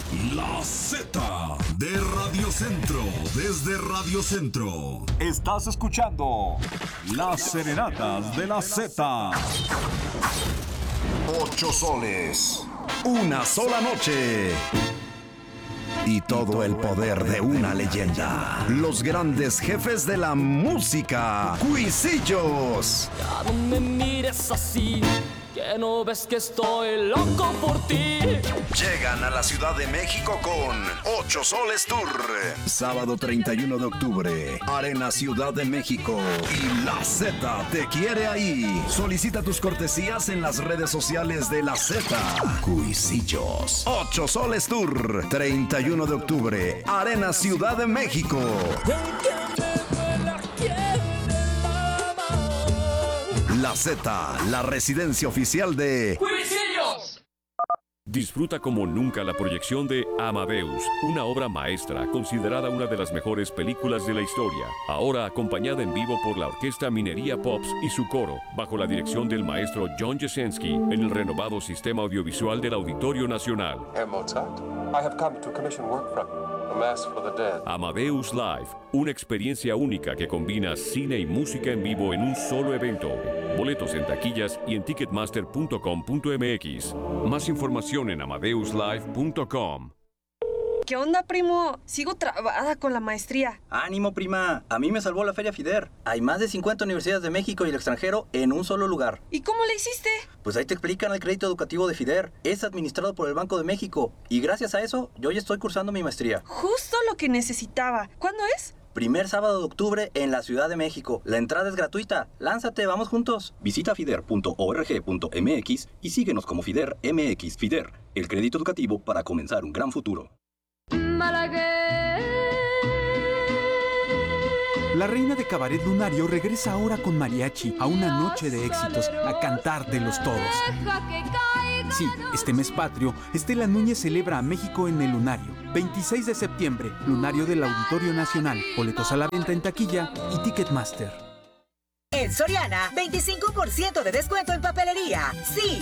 La Z de Radio Centro, desde Radio Centro. Estás escuchando Las Serenatas de la Z. 8 soles, una sola noche. Y todo el poder de una leyenda. Los grandes jefes de la música. Cuisillos. Ya no me mires así, que no ves que estoy loco por ti. Llegan a la Ciudad de México con 8 Soles Tour. Sábado 31 de octubre, Arena Ciudad de México. Y la Z te quiere ahí. Solicita tus cortesías en las redes sociales de la Z. Cuisillos. 8 Soles Tour. 31 de octubre, Arena Ciudad de México. La Z, la residencia oficial de ¡Cuisillos! Disfruta como nunca la proyección de Amadeus, una obra maestra considerada una de las mejores películas de la historia, ahora acompañada en vivo por la Orquesta Minería Pops y su coro, bajo la dirección del maestro John Jesensky, en el renovado sistema audiovisual del Auditorio Nacional. Herr Mozart, I have come to commission work from you. A Mass for the Dead. Amadeus Live, una experiencia única que combina cine y música en vivo en un solo evento. Boletos en taquillas y en ticketmaster.com.mx. Más información en amadeuslive.com. ¿Qué onda, primo? Sigo trabada con la maestría. ¡Ánimo, prima! A mí me salvó la Feria FIDER. Hay más de 50 universidades de México y el extranjero en un solo lugar. ¿Y cómo le hiciste? Pues ahí te explican el crédito educativo de FIDER. Es administrado por el Banco de México. Y gracias a eso, yo ya estoy cursando mi maestría. Justo lo que necesitaba. ¿Cuándo es? Primer sábado de octubre en la Ciudad de México. La entrada es gratuita. Lánzate, vamos juntos. Visita fider.org.mx y síguenos como FIDER MX. FIDER, el crédito educativo para comenzar un gran futuro. La reina de Cabaret Lunario regresa ahora con mariachi a una noche de éxitos, a cantártelos todos. Sí, este mes patrio, Estela Núñez celebra a México en el Lunario. 26 de septiembre, Lunario del Auditorio Nacional. Boletos a la venta en taquilla y Ticketmaster. En Soriana, 25% de descuento en papelería. Sí,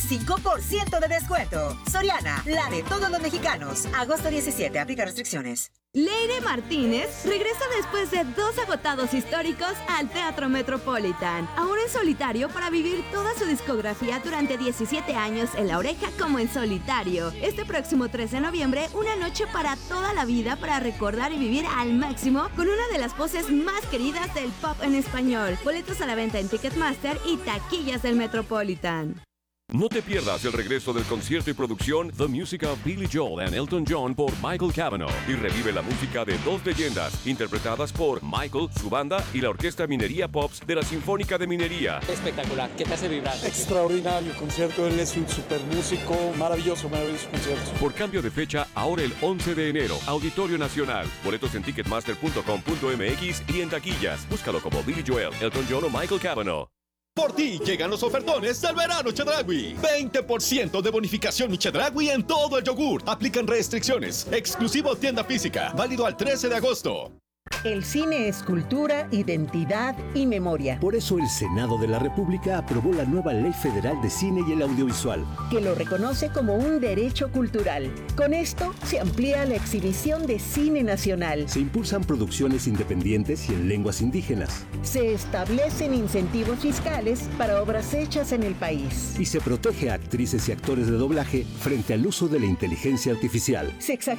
25% de descuento. Soriana, la de todos los mexicanos. Agosto 17, aplica restricciones. Leire Martínez regresa después de 2 agotados históricos al Teatro Metropolitan. Ahora en solitario para vivir toda su discografía durante 17 años en La Oreja como en solitario. Este próximo 13 de noviembre, una noche para toda la vida para recordar y vivir al máximo con una de las voces más queridas del pop en español. Boletos a la venta en Ticketmaster y taquillas del Metropolitan. No te pierdas el regreso del concierto y producción The Music of Billy Joel and Elton John por Michael Cavanaugh y revive la música de dos leyendas interpretadas por Michael, su banda y la Orquesta Minería Pops de la Sinfónica de Minería. Espectacular, ¿qué te hace vibrar? Extraordinario concierto, él es un super músico, maravilloso concierto. Por cambio de fecha, ahora el 11 de enero, Auditorio Nacional. Boletos en ticketmaster.com.mx y en taquillas. Búscalo como Billy Joel, Elton John o Michael Cavanaugh. Por ti llegan los ofertones del verano Chedraui. 20% de bonificación Chedraui en todo el yogur. Aplican restricciones. Exclusivo tienda física. Válido al 13 de agosto. El cine es cultura, identidad y memoria. Por eso el Senado de la República aprobó la nueva Ley Federal de Cine y el Audiovisual, que lo reconoce como un derecho cultural. Con esto se amplía la exhibición de cine nacional. Se impulsan producciones independientes y en lenguas indígenas. Se establecen incentivos fiscales para obras hechas en el país. Y se protege a actrices y actores de doblaje frente al uso de la inteligencia artificial.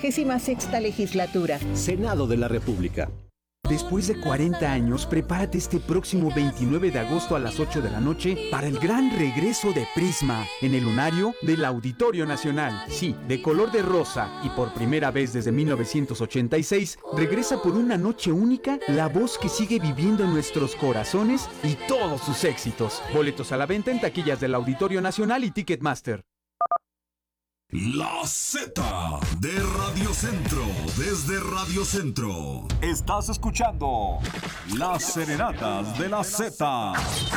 66ª legislatura. Senado de la República. Después de 40 años, prepárate este próximo 29 de agosto a las 8 de la noche para el gran regreso de Prisma en el Lunario del Auditorio Nacional. Sí, de color de rosa y por primera vez desde 1986, regresa por una noche única la voz que sigue viviendo en nuestros corazones y todos sus éxitos. Boletos a la venta en taquillas del Auditorio Nacional y Ticketmaster. La Z de Radio Centro, desde Radio Centro. Estás escuchando Las Serenatas de la Z.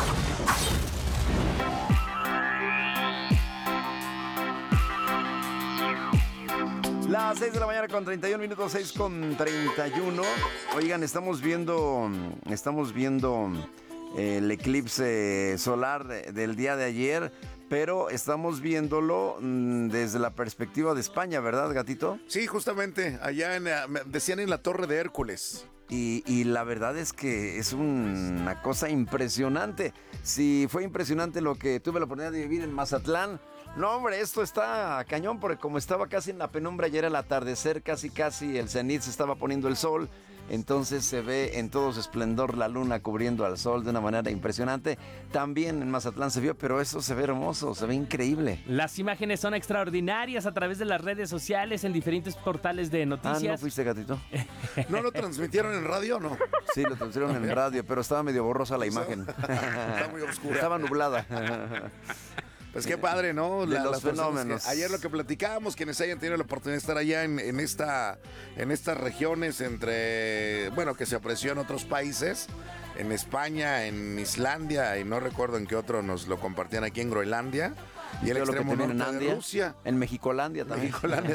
Las 6 de la mañana con 31 minutos, 6 con 31. Oigan, estamos viendo el eclipse solar del día de ayer. pero estamos viéndolo desde la perspectiva de España, ¿verdad, gatito? Sí, justamente, allá decían en la Torre de Hércules. Y la verdad es que es una cosa impresionante. Sí, fue impresionante lo que tuve la oportunidad de vivir en Mazatlán. No, hombre, esto está cañón porque como estaba casi en la penumbra, ya era el atardecer, casi el cenit, se estaba poniendo el sol. Entonces se ve en todo su esplendor la luna cubriendo al sol de una manera impresionante. También en Mazatlán se vio, pero eso se ve hermoso, se ve increíble. Las imágenes son extraordinarias a través de las redes sociales, en diferentes portales de noticias. ¿No fuiste, gatito? ¿No lo transmitieron en radio o no? Sí, lo transmitieron en radio, pero estaba medio borrosa la imagen. Está muy oscura. Estaba nublada. Pues qué padre, ¿no? Los fenómenos. Ayer lo que platicábamos, quienes hayan tenido la oportunidad de estar allá en estas regiones que se apreció en otros países, en España, en Islandia, y no recuerdo en qué otro nos lo compartían aquí en Groenlandia. Y el extremo norte de Rusia. En Mexicolandia también.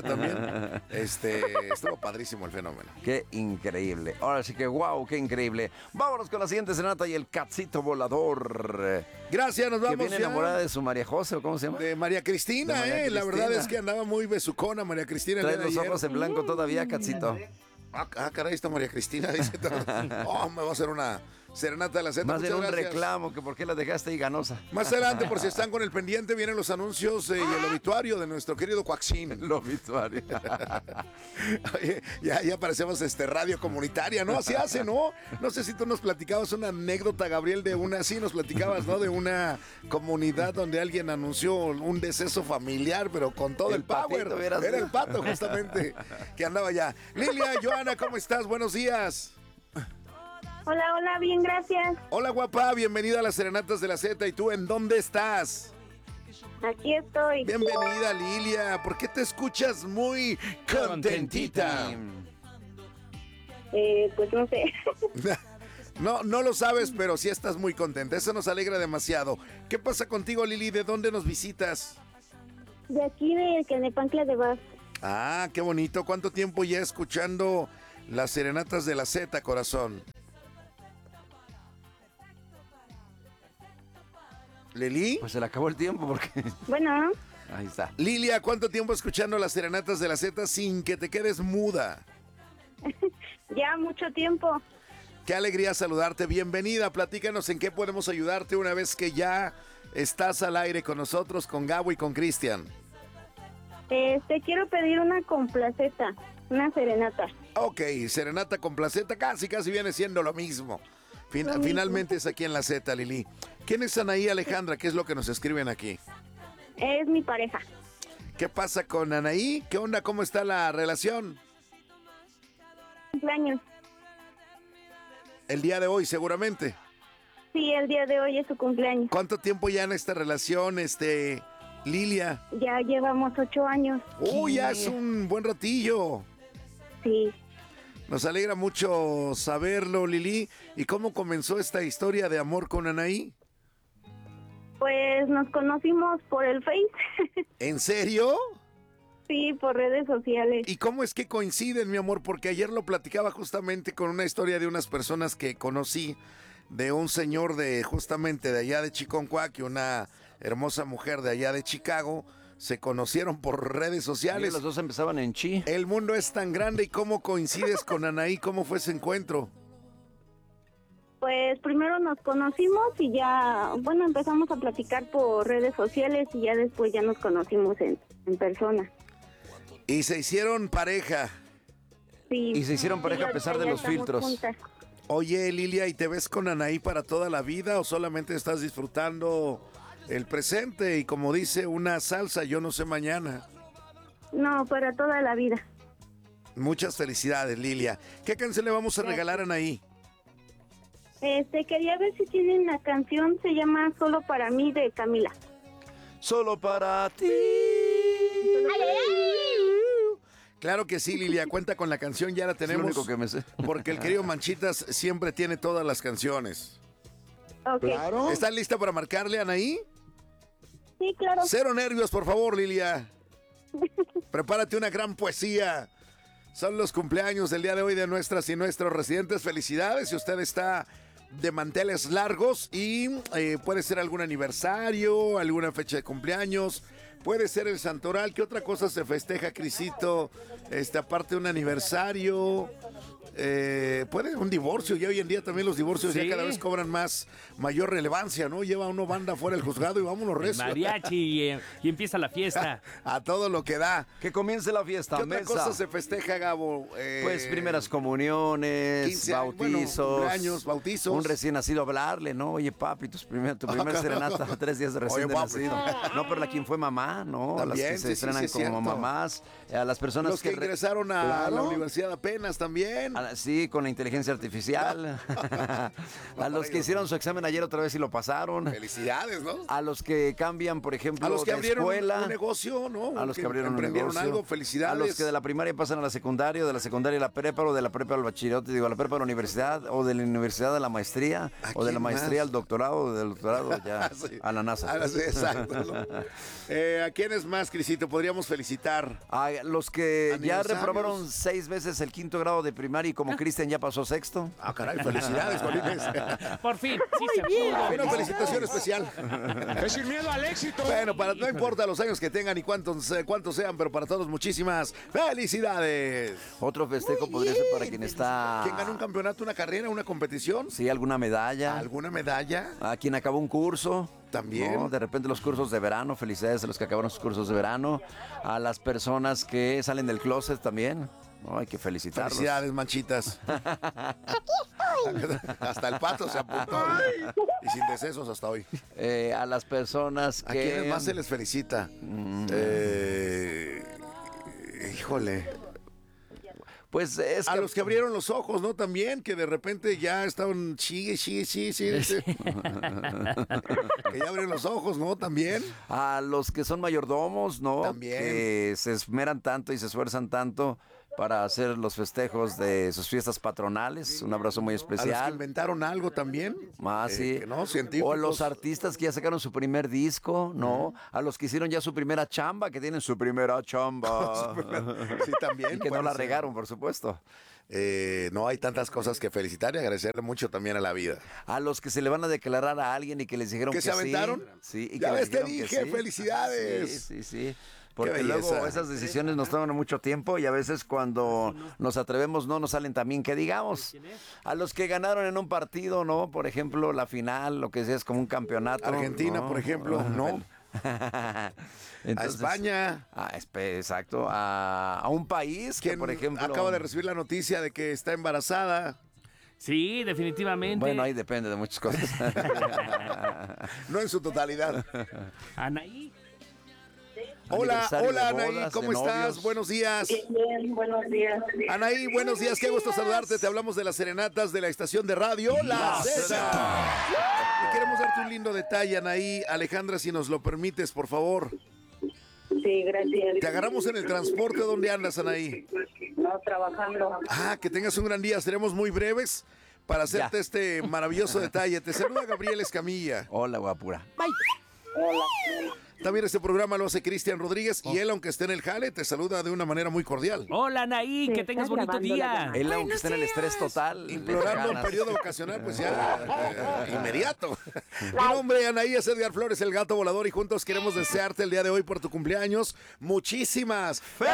Estuvo padrísimo el fenómeno. Qué increíble. Ahora sí que wow, qué increíble. Vámonos con la siguiente serenata y el Catcito Volador. Gracias, nos vamos. Que viene enamorada de su María José, ¿o cómo se llama? De María Cristina, La verdad es que andaba muy besucona María Cristina. Trae los ojos en blanco todavía, Catcito. Caray, está María Cristina, dice todo. Me va a hacer una serenata de la Z. Más de un reclamo, que por qué la dejaste ahí ganosa. Más adelante, por si están con el pendiente, vienen los anuncios y el obituario de nuestro querido Coaxín. El obituario. Oye, ya parecemos radio comunitaria, ¿no? Así hace, ¿no? No sé si tú nos platicabas una anécdota, Gabriel, nos platicabas, ¿no? De una comunidad donde alguien anunció un deceso familiar, pero con todo el power. Patito, era el pato, justamente, que andaba allá. Lilia, Joana, ¿cómo estás? Buenos días. Hola, bien, gracias. Hola, guapa, bienvenida a las Serenatas de la Z. ¿Y tú en dónde estás? Aquí estoy. Bienvenida, Lilia. ¿Por qué te escuchas muy contentita? Pues no sé. No lo sabes, pero sí estás muy contenta. Eso nos alegra demasiado. ¿Qué pasa contigo, Lili? ¿De dónde nos visitas? De aquí, de Canepancla de Vaz. Ah, qué bonito. ¿Cuánto tiempo ya escuchando las Serenatas de la Z, corazón? ¿Lili? Pues se le acabó el tiempo porque... Bueno. Ahí está. Lilia, ¿cuánto tiempo escuchando las Serenatas de la Z sin que te quedes muda? Ya mucho tiempo. Qué alegría saludarte. Bienvenida. Platícanos en qué podemos ayudarte una vez que ya estás al aire con nosotros, con Gabo y con Cristian. Quiero pedir una complaceta, una serenata. Ok, serenata con placeta, casi viene siendo lo mismo. Finalmente es aquí en la Z, Lili. ¿Quién es Anaí Alejandra? ¿Qué es lo que nos escriben aquí? Es mi pareja. ¿Qué pasa con Anaí? ¿Qué onda? ¿Cómo está la relación? Cumpleaños. El día de hoy, seguramente. Sí, el día de hoy es su cumpleaños. ¿Cuánto tiempo ya en esta relación, Lilia? Ya llevamos 8 años. Ya es un buen ratillo. Sí. Nos alegra mucho saberlo, Lili. ¿Y cómo comenzó esta historia de amor con Anaí? Pues nos conocimos por el Face. ¿En serio? Sí, por redes sociales. ¿Y cómo es que coinciden, mi amor? Porque ayer lo platicaba justamente con una historia de unas personas que conocí, de un señor justamente de allá de Chiconcuac y una hermosa mujer de allá de Chicago. Se conocieron por redes sociales. Y los dos empezaban en chi. El mundo es tan grande. ¿Y cómo coincides con Anaí? ¿Cómo fue ese encuentro? Pues primero nos conocimos y ya, empezamos a platicar por redes sociales y ya después ya nos conocimos en persona. ¿Y se hicieron pareja? Sí. ¿Y se hicieron pareja a pesar de los filtros? Juntas. Oye, Lilia, ¿y te ves con Anaí para toda la vida o solamente estás disfrutando el presente y como dice una salsa, yo no sé mañana? No, para toda la vida. Muchas felicidades, Lilia. ¿Qué canción le vamos a regalar a Anaí? Quería ver si tienen la canción, se llama Solo para mí, de Camila. Solo para ti. Claro que sí, Lilia, cuenta con la canción, ya la tenemos. Es lo único que me sé. Porque el querido Manchitas siempre tiene todas las canciones. Ok. Claro. ¿Estás lista para marcarle a Anaí? Sí, claro. Cero nervios, por favor, Lilia. Prepárate una gran poesía. Son los cumpleaños del día de hoy de nuestras y nuestros residentes. Felicidades, si usted está de manteles largos y puede ser algún aniversario, alguna fecha de cumpleaños, puede ser el santoral. ¿Qué otra cosa se festeja, Crisito? Aparte de un aniversario, puede un divorcio. Ya hoy en día también los divorcios ya cada vez cobran mayor relevancia, ¿no? Lleva uno banda fuera del juzgado y vámonos recio. Mariachi y empieza la fiesta. A todo lo que da. Que comience la fiesta. ¿Qué otra cosa se festeja, Gabo? Pues primeras comuniones, 15 años, bautizos, cumpleaños, bautizos. Un recién nacido hablarle, ¿no? Oye, papi, tu primer serenata, 3 días de recién nacido. No, pero quien fue mamá, ¿no? También, las que se estrenan como mamás. A las personas los que ingresaron a la universidad apenas también. Sí, con la inteligencia artificial. A los que hicieron su examen ayer otra vez y lo pasaron. Felicidades, ¿no? A los que cambian, por ejemplo, a los que abrieron escuela, un negocio, ¿no? A los que abrieron emprendieron un negocio, algo, felicidades. A los que de la primaria pasan a la secundaria, de la secundaria a la prepa, o de la prepa al bachillerato, a la prepa a la universidad, o de la universidad a la maestría, o de la maestría al doctorado, o del doctorado ya a la NASA. Sí, exacto, ¿no? ¿A quiénes más, Crisito, podríamos felicitar? A los que ya reprobaron 6 veces el 5º grado de primaria y como Cristian ya pasó 6º. Ah, caray, felicidades, Jolines. Por fin, sí se pudo. Una felicitación especial. Es sin miedo al éxito. Bueno, no importa los años que tengan y cuántos sean, pero para todos muchísimas felicidades. Otro festejo podría ser para quien está... ¿Quién ganó un campeonato, una carrera, una competición? Sí, alguna medalla. ¿Alguna medalla? A quien acabó un curso. También. ¿No? De repente los cursos de verano, felicidades a los que acabaron sus cursos de verano. A las personas que salen del closet también. No, hay que felicitarlos. Felicidades, manchitas. Hasta el pato se apuntó. Y sin decesos hasta hoy. A las personas que... ¿A quiénes más se les felicita? Híjole. Pues es a los que abrieron los ojos, ¿no? También, que de repente ya estaban sí. Que ya abrieron los ojos, ¿no? También. A los que son mayordomos, ¿no? También. Que se esmeran tanto y se esfuerzan tanto para hacer los festejos de sus fiestas patronales. Un abrazo muy especial. A los que inventaron algo también. Sí. ¿No? Científicos. O a los artistas que ya sacaron su primer disco, ¿no? A los que hicieron ya su primera chamba, que tienen su primera chamba. Sí, también. Y que no la regaron, por supuesto. No hay tantas cosas que felicitar y agradecerle mucho también a la vida. A los que se le van a declarar a alguien y que les dijeron que se aventaron. Sí. Y ya que ves, te dije, felicidades. Sí. Porque luego esas decisiones nos toman mucho tiempo y a veces cuando nos atrevemos no nos salen tan bien que digamos. A los que ganaron en un partido, ¿no? Por ejemplo, la final, lo que sea es como un campeonato. Argentina, ¿no? Por ejemplo, ¿no? Entonces, a España. Exacto. A un país que, por ejemplo... acaba de recibir la noticia de que está embarazada. Sí, definitivamente. Bueno, ahí depende de muchas cosas. No en su totalidad. Anaí. Hola, Anaí, ¿cómo estás? Buenos días. Bien, buenos días. Anaí, buenos días, qué gusto saludarte. Te hablamos de las serenatas de la estación de radio La Zeta. Y queremos darte un lindo detalle, Anaí. Alejandra, si nos lo permites, por favor. Sí, gracias. Te agarramos en el transporte. ¿Dónde andas, Anaí? No, trabajando. Que tengas un gran día. Seremos muy breves para hacerte este maravilloso detalle. Te saluda Gabriel Escamilla. Hola, guapura. Bye. Hola. También este programa lo hace Cristian Rodríguez y él, aunque esté en el jale, te saluda de una manera muy cordial. Hola, Anaí, que tengas bonito día. Él, aunque esté en el estrés total. Implorando un periodo vacacional, pues ya inmediato. Mi nombre, Anaí, es Edgar Flores, el gato volador, y juntos queremos desearte el día de hoy por tu cumpleaños muchísimas